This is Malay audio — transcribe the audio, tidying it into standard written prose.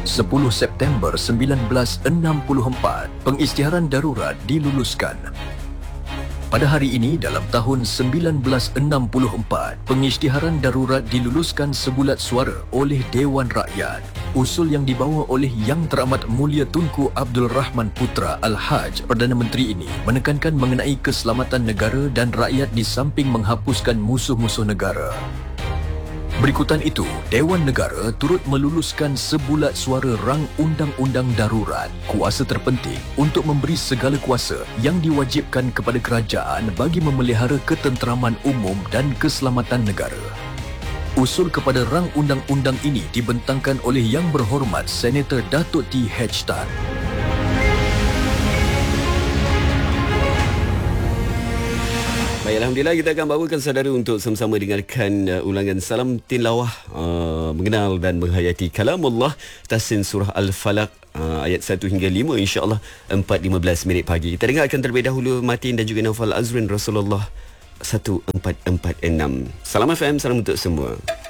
10 September 1964, pengisytiharan darurat diluluskan. Pada hari ini dalam tahun 1964, pengisytiharan darurat diluluskan sebulat suara oleh Dewan Rakyat. Usul yang dibawa oleh Yang Teramat Mulia Tunku Abdul Rahman Putra Al-Haj Perdana Menteri ini menekankan mengenai keselamatan negara dan rakyat di samping menghapuskan musuh-musuh negara. Berikutan itu, Dewan Negara turut meluluskan sebulat suara rang undang-undang darurat, kuasa terpenting untuk memberi segala kuasa yang diwajibkan kepada kerajaan bagi memelihara ketenteraman umum dan keselamatan negara. Usul kepada rang undang-undang ini dibentangkan oleh Yang Berhormat Senator Datuk T. H. Tan. Baik, Alhamdulillah kita akan bawakan saudara untuk sama-sama dengarkan ulangan Salam Tilawah mengenal dan menghayati kalamullah Tahsin Surah Al-Falaq ayat 1 hingga 5, insya-Allah 4.15 pagi. Kita dengarkan terlebih dahulu Matin dan juga Naufal Azrin Rasulullah 1446. Salam FM, salam untuk semua.